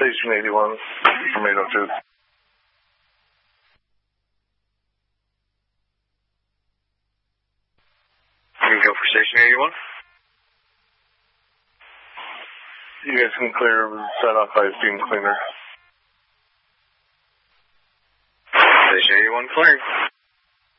Station 81 from 802. You can go for Station 81. You guys can clear, set off by steam cleaner. Station 81 clearing.